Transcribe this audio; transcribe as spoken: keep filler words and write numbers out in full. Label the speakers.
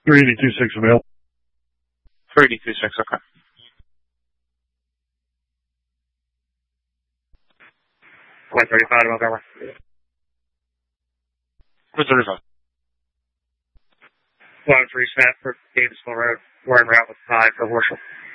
Speaker 1: three eighty-two six available.
Speaker 2: three eighty-two six, okay.
Speaker 3: one thirty-five, Montgomery.
Speaker 2: one thirty-five.
Speaker 3: one three snap for Davisville Road. We're en route with five for Horsham.